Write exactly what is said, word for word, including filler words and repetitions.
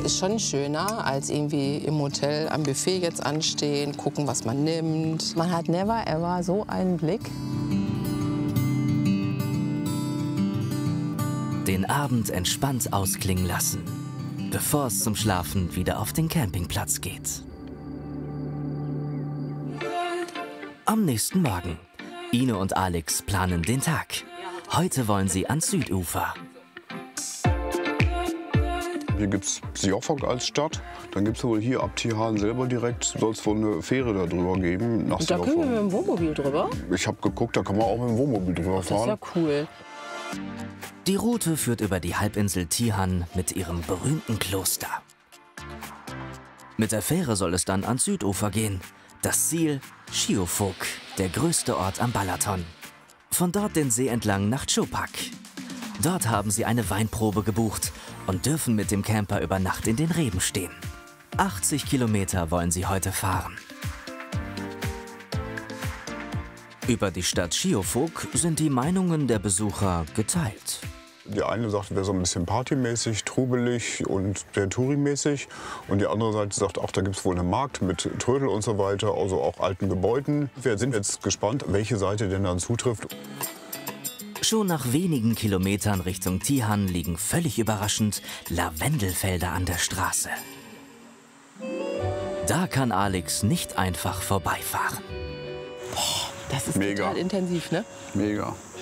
ist schon schöner, als irgendwie im Hotel am Buffet jetzt anstehen, gucken, was man nimmt. Man hat never ever so einen Blick. Den Abend entspannt ausklingen lassen, bevor es zum Schlafen wieder auf den Campingplatz geht. Am nächsten Morgen. Ine und Alex planen den Tag. Heute wollen sie ans Südufer. Hier gibt es Siofok als Stadt. Dann gibt es wohl hier ab Tihan selber direkt, soll es wohl eine Fähre da drüber geben. Nach Und da können wir mit dem Wohnmobil drüber? Ich habe geguckt, da kann man auch mit dem Wohnmobil drüber fahren. Das ist ja cool. Die Route führt über die Halbinsel Tihan mit ihrem berühmten Kloster. Mit der Fähre soll es dann ans Südufer gehen. Das Ziel: Siofok, der größte Ort am Balaton. Von dort den See entlang nach Chopak. Dort haben sie eine Weinprobe gebucht und dürfen mit dem Camper über Nacht in den Reben stehen. achtzig Kilometer wollen sie heute fahren. Über die Stadt Siofok sind die Meinungen der Besucher geteilt. Die eine sagt, wäre so ein bisschen partymäßig, trubelig und sehr tourimäßig. Und die andere Seite sagt, ach, da gibt es wohl einen Markt mit Trödel und so weiter, also auch alten Gebäuden. Wir sind jetzt gespannt, welche Seite denn dann zutrifft. Schon nach wenigen Kilometern Richtung Tihan liegen völlig überraschend Lavendelfelder an der Straße. Da kann Alex nicht einfach vorbeifahren. Das ist Mega. total intensiv, ne? Mega.